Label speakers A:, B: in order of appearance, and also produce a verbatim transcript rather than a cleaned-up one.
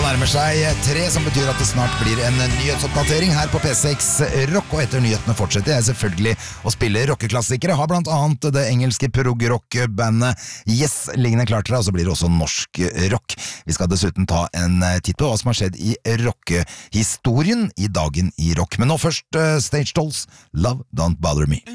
A: nærmer seg tre, som betyr at det snart blir en nyhetsoppdatering her på P seks Rock, og etter nyhetene fortsetter jeg selvfølgelig å spille rockeklassikere. Har blant annet det engelske prog-rock-bandet Yes liggende klart til deg, og så blir det også norsk rock. Vi skal dessuten ta en titt på hva som har skjedd i rockehistorien i dagen i rock. Men nå først uh, Stage Dolls, Love Don't Bother Me.